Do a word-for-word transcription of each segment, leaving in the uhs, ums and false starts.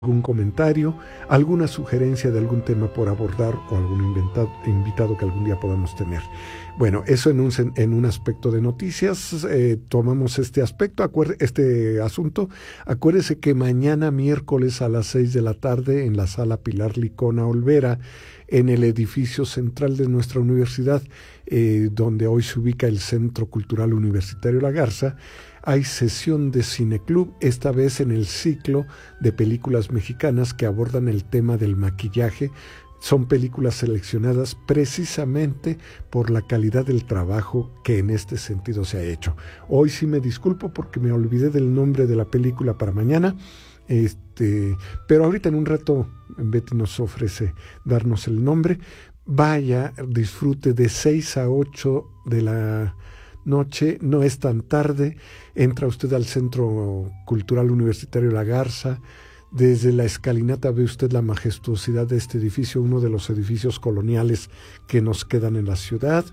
algún comentario, alguna sugerencia de algún tema por abordar o algún inventado, invitado que algún día podamos tener. Bueno, eso en un, en un aspecto de noticias, eh, tomamos este aspecto, acuer, este asunto. Acuérdese que mañana miércoles a las seis de la tarde en la sala Pilar Licona Olvera, en el edificio central de nuestra universidad, eh, donde hoy se ubica el Centro Cultural Universitario La Garza, hay sesión de cineclub, esta vez en el ciclo de películas mexicanas que abordan el tema del maquillaje. Son películas seleccionadas precisamente por la calidad del trabajo que en este sentido se ha hecho. Hoy sí me disculpo porque me olvidé del nombre de la película para mañana, este, pero ahorita en un rato Betty nos ofrece darnos el nombre. Vaya, disfrute de seis a ocho de la noche, no es tan tarde. Entra usted al Centro Cultural Universitario La Garza. Desde la escalinata ve usted la majestuosidad de este edificio, uno de los edificios coloniales que nos quedan en la ciudad,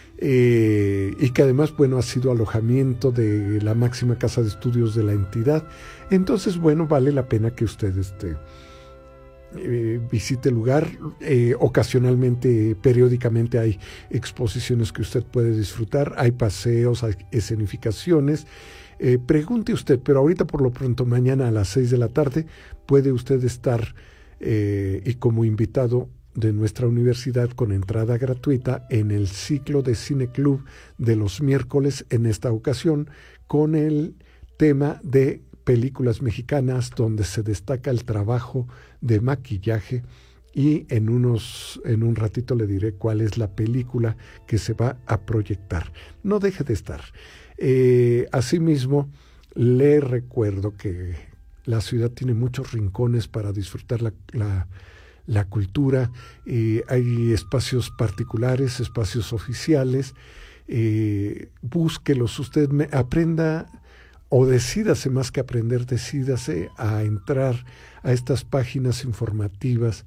eh, y que además, bueno, ha sido alojamiento de la máxima casa de estudios de la entidad. Entonces, bueno, vale la pena que usted este, eh, visite el lugar. Eh, ocasionalmente, periódicamente hay exposiciones que usted puede disfrutar, hay paseos, hay escenificaciones. Eh, pregunte usted, pero ahorita por lo pronto mañana a las seis de la tarde puede usted estar eh, y como invitado de nuestra universidad con entrada gratuita en el ciclo de cineclub de los miércoles, en esta ocasión con el tema de películas mexicanas, donde se destaca el trabajo de maquillaje, y en unos en un ratito le diré cuál es la película que se va a proyectar. No deje de estar. Eh, asimismo, le recuerdo que la ciudad tiene muchos rincones para disfrutar la, la, la cultura. Eh, hay espacios particulares, espacios oficiales. Eh, búsquelos, usted me, aprenda o decídase, más que aprender, decídase a entrar a estas páginas informativas.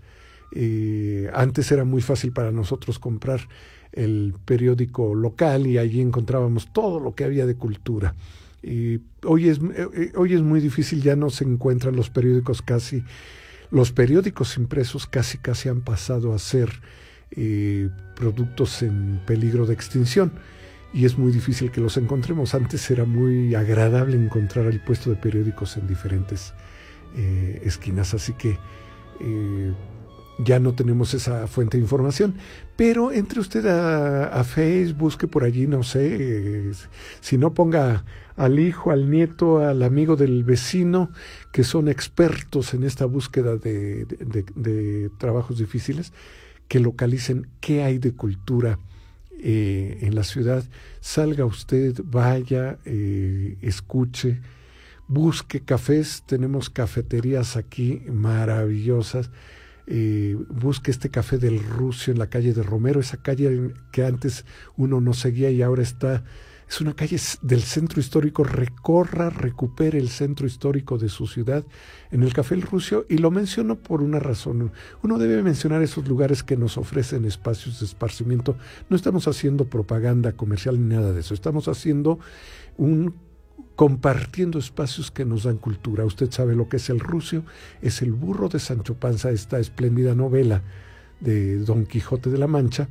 Eh, antes era muy fácil para nosotros comprar el periódico local y allí encontrábamos todo lo que había de cultura. Y hoy es, eh, hoy es muy difícil, ya no se encuentran los periódicos casi, los periódicos impresos casi casi han pasado a ser eh, productos en peligro de extinción y es muy difícil que los encontremos. Antes era muy agradable encontrar el puesto de periódicos en diferentes eh, esquinas, así que eh, ya no tenemos esa fuente de información, pero entre usted a, a Facebook, busque por allí, no sé, eh, si no ponga al hijo, al nieto, al amigo del vecino, que son expertos en esta búsqueda de, de, de, de trabajos difíciles, que localicen qué hay de cultura eh, en la ciudad. Salga usted, vaya, eh, escuche, busque cafés, tenemos cafeterías aquí maravillosas. Eh, busque este café del Rucio en la calle de Romero, esa calle que antes uno no seguía y ahora está, es una calle del centro histórico. Recorra, recupere el centro histórico de su ciudad en el Café El Rucio, y lo menciono por una razón. Uno debe mencionar esos lugares que nos ofrecen espacios de esparcimiento. No estamos haciendo propaganda comercial ni nada de eso, estamos haciendo un compartiendo espacios que nos dan cultura. Usted sabe lo que es El Rucio, es el burro de Sancho Panza, esta espléndida novela de Don Quijote de la Mancha,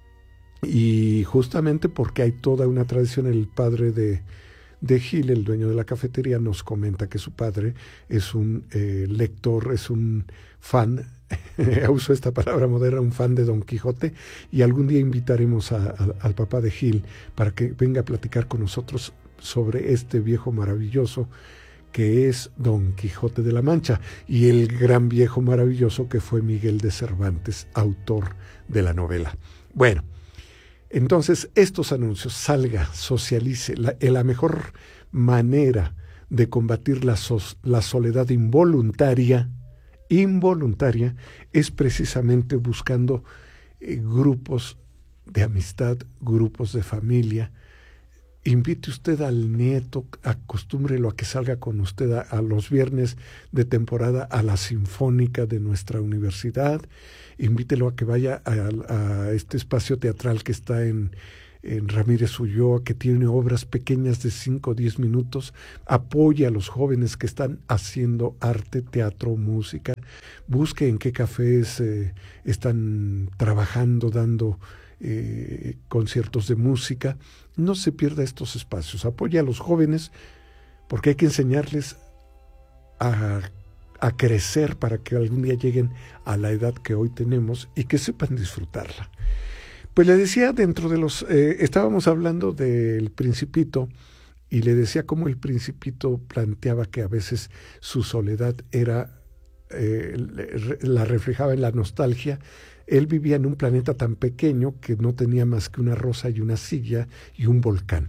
y justamente porque hay toda una tradición. El padre de, de Gil, el dueño de la cafetería, nos comenta que su padre es un eh, lector, es un fan, uso esta palabra moderna, un fan de Don Quijote, y algún día invitaremos a, a, al papá de Gil para que venga a platicar con nosotros sobre este viejo maravilloso que es Don Quijote de la Mancha, y el gran viejo maravilloso que fue Miguel de Cervantes, autor de la novela. Bueno, entonces estos anuncios, salga, socialice. La, la mejor manera de combatir la, so, la soledad involuntaria, involuntaria, es precisamente buscando eh, grupos de amistad, grupos de familia. Invite usted al nieto, acostúmbrelo a que salga con usted a, a los viernes de temporada a la Sinfónica de nuestra universidad. Invítelo a que vaya a, a este espacio teatral que está en, en Ramírez Ulloa, que tiene obras pequeñas de cinco o diez minutos, apoya a los jóvenes que están haciendo arte, teatro, música, busque en qué cafés eh, están trabajando, dando eh, conciertos de música. No se pierda estos espacios, apoya a los jóvenes, porque hay que enseñarles a, a crecer para que algún día lleguen a la edad que hoy tenemos y que sepan disfrutarla. Pues le decía, dentro de los, eh, estábamos hablando del Principito, y le decía cómo el Principito planteaba que a veces su soledad era, eh, la reflejaba en la nostalgia. Él vivía en un planeta tan pequeño que no tenía más que una rosa y una silla y un volcán.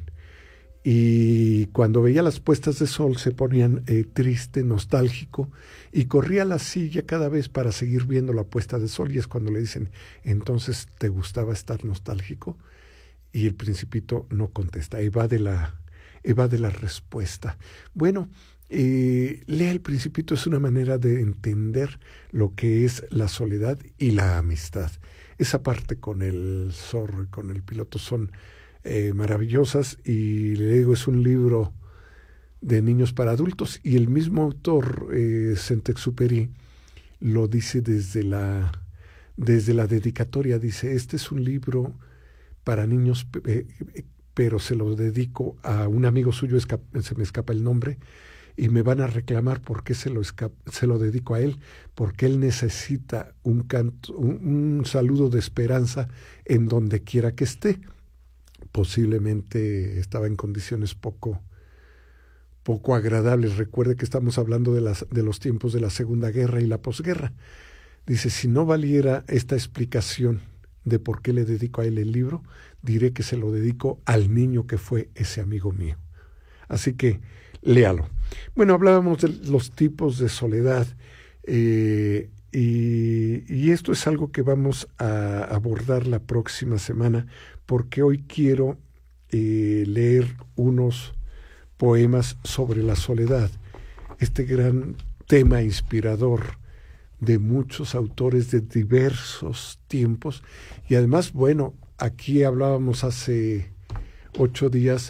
Y cuando veía las puestas de sol se ponían eh, triste, nostálgico, y corría la silla cada vez para seguir viendo la puesta de sol. Y es cuando le dicen, entonces, ¿te gustaba estar nostálgico? Y el Principito no contesta, evade la, evade la respuesta. Bueno, eh, lea El Principito, es una manera de entender lo que es la soledad y la amistad. Esa parte con el zorro y con el piloto son Eh, maravillosas, y le digo, es un libro de niños para adultos, y el mismo autor, eh, Saint-Exupéry, lo dice desde la, desde la dedicatoria, dice, este es un libro para niños, eh, pero se lo dedico a un amigo suyo, esca- se me escapa el nombre, y me van a reclamar por qué se lo, esca- se lo dedico a él, porque él necesita un, canto, un, un saludo de esperanza en donde quiera que esté. Posiblemente estaba en condiciones poco, poco agradables. Recuerde que estamos hablando de, las, de los tiempos de la Segunda Guerra y la posguerra. Dice, si no valiera esta explicación de por qué le dedico a él el libro, diré que se lo dedico al niño que fue ese amigo mío. Así que léalo. Bueno, hablábamos de los tipos de soledad, eh, y, y esto es algo que vamos a abordar la próxima semana, porque hoy quiero eh, leer unos poemas sobre la soledad, este gran tema inspirador de muchos autores de diversos tiempos. Y además, bueno, aquí hablábamos hace ocho días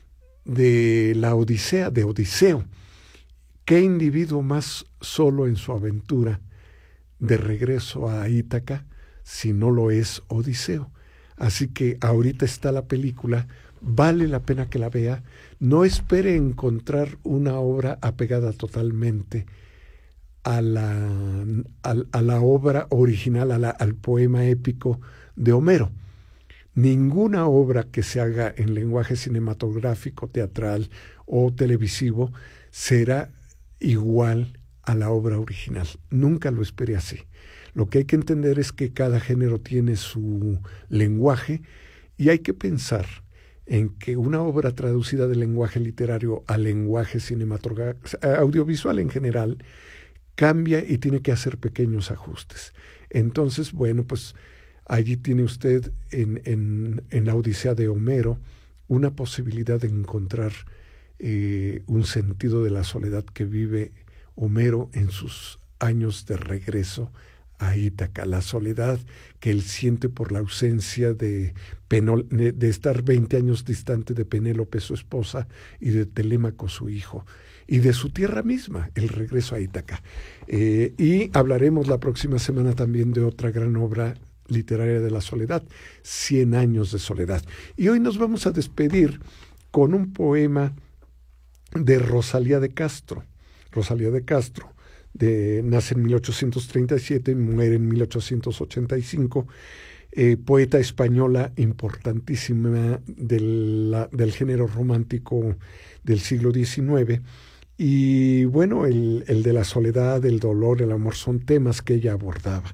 de la Odisea, de Odiseo. ¿Qué individuo más solo en su aventura de regreso a Ítaca si no lo es Odiseo? Así que ahorita está la película, vale la pena que la vea. No espere encontrar una obra apegada totalmente a la, a, a la obra original, a la, al poema épico de Homero. Ninguna obra que se haga en lenguaje cinematográfico, teatral o televisivo será igual a la obra original. Nunca lo espere así. Lo que hay que entender es que cada género tiene su lenguaje, y hay que pensar en que una obra traducida del lenguaje literario al lenguaje cinematográfico, audiovisual en general, cambia y tiene que hacer pequeños ajustes. Entonces, bueno, pues allí tiene usted en, en, en la Odisea de Homero una posibilidad de encontrar eh, un sentido de la soledad que vive Homero en sus años de regreso a Ítaca, la soledad que él siente por la ausencia de, Penol, de, de estar veinte años distante de Penélope, su esposa, y de Telémaco, su hijo, y de su tierra misma, el regreso a Ítaca. Eh, y hablaremos la próxima semana también de otra gran obra literaria de la soledad, Cien años de soledad. Y hoy nos vamos a despedir con un poema de Rosalía de Castro. Rosalía de Castro, de, nace en mil ochocientos treinta y siete, muere en mil ochocientos ochenta y cinco, eh, poeta española importantísima del, la, del género romántico del siglo diecinueve. Y bueno, el, el de la soledad, el dolor, el amor son temas que ella abordaba.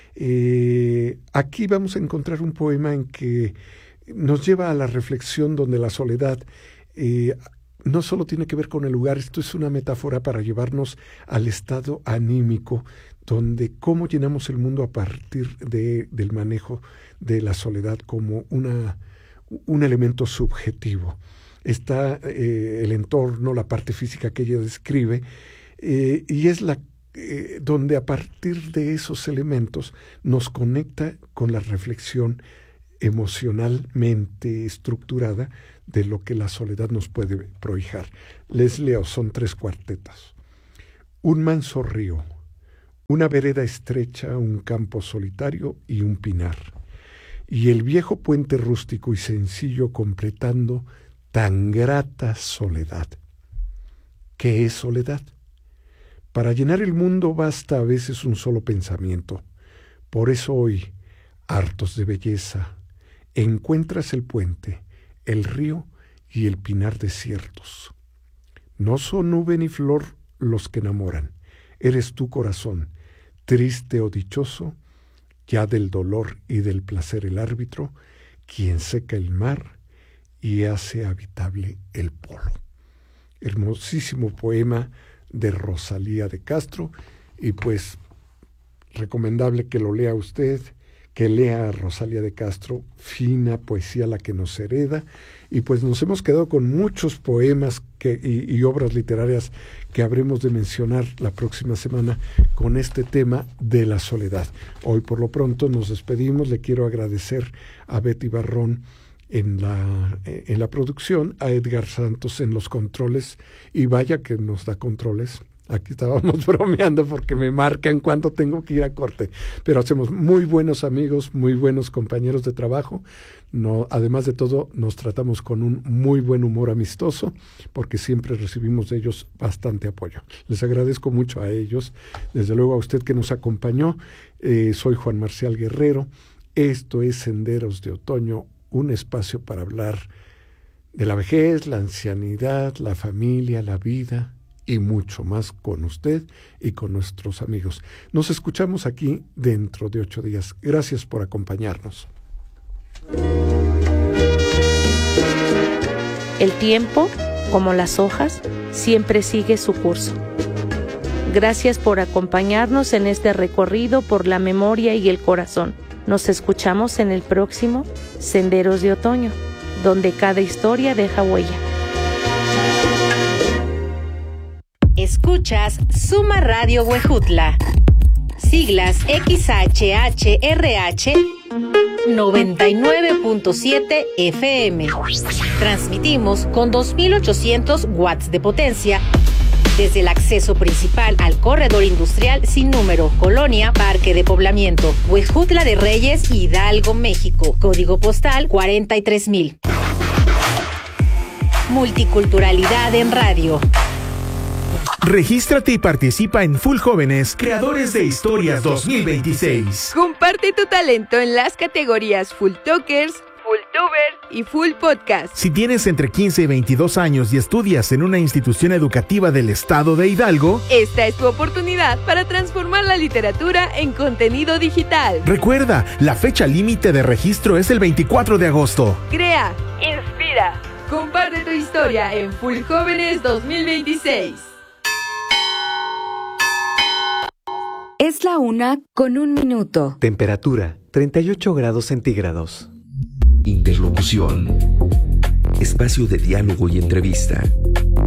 Eh, aquí vamos a encontrar un poema en que nos lleva a la reflexión, donde la soledad eh, no solo tiene que ver con el lugar. Esto es una metáfora para llevarnos al estado anímico, donde cómo llenamos el mundo a partir de, del manejo de la soledad como una, un elemento subjetivo. Está eh, el entorno, la parte física que ella describe, eh, y es la eh, donde a partir de esos elementos nos conecta con la reflexión emocionalmente estructurada de lo que la soledad nos puede prohijar. Les leo, son tres cuartetas. Un manso río, una vereda estrecha, un campo solitario y un pinar. Y el viejo puente rústico y sencillo completando tan grata soledad. ¿Qué es soledad? Para llenar el mundo basta a veces un solo pensamiento. Por eso hoy, hartos de belleza, encuentras el puente, el río y el pinar desiertos. No son nube ni flor los que enamoran. Eres tu corazón, triste o dichoso, ya del dolor y del placer el árbitro, quien seca el mar y hace habitable el polo. Hermosísimo poema de Rosalía de Castro, y pues recomendable que lo lea usted, que lea a Rosalía de Castro, fina poesía la que nos hereda, y pues nos hemos quedado con muchos poemas que, y, y obras literarias que habremos de mencionar la próxima semana con este tema de la soledad. Hoy por lo pronto nos despedimos. Le quiero agradecer a Betty Barrón en la, en la producción, a Edgar Santos en los controles, y vaya que nos da controles. Aquí estábamos bromeando porque me marcan cuando tengo que ir a corte, pero hacemos muy buenos amigos, muy buenos compañeros de trabajo. No, además de todo, nos tratamos con un muy buen humor amistoso, porque siempre recibimos de ellos bastante apoyo. Les agradezco mucho a ellos, desde luego a usted que nos acompañó. Eh, soy Juan Marcial Guerrero. Esto es Senderos de Otoño, un espacio para hablar de la vejez, la ancianidad, la familia, la vida y mucho más con usted y con nuestros amigos. Nos escuchamos aquí dentro de ocho días. Gracias por acompañarnos. El tiempo, como las hojas, siempre sigue su curso. Gracias por acompañarnos en este recorrido por la memoria y el corazón. Nos escuchamos en el próximo Senderos de Otoño, donde cada historia deja huella. Escuchas Suma Radio Huejutla, siglas X H H R H noventa y nueve punto siete F M. Transmitimos con dos mil ochocientos watts de potencia desde el acceso principal al corredor industrial sin número, Colonia Parque de Poblamiento, Huejutla de Reyes, Hidalgo, México. Código postal cuarenta y tres mil. Multiculturalidad en radio. Regístrate y participa en Full Jóvenes, Creadores de Historias dos mil veintiséis. Comparte tu talento en las categorías Full Talkers, Full Tuber y Full Podcast. Si tienes entre quince y veintidós años y estudias en una institución educativa del estado de Hidalgo, esta es tu oportunidad para transformar la literatura en contenido digital. Recuerda, la fecha límite de registro es el veinticuatro de agosto. Crea, inspira, comparte tu historia en Full Jóvenes dos mil veintiséis. Es la una con un minuto. Temperatura treinta y ocho grados centígrados. Interlocución. Espacio de diálogo y entrevista.